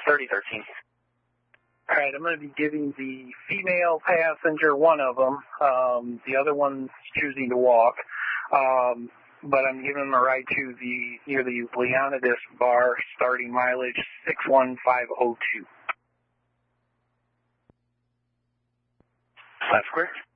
3013. All right, I'm going to be giving the female passenger one of them. The other one's choosing to walk. But I'm giving them a ride to near the Leonidas bar, starting mileage 61502. That's correct.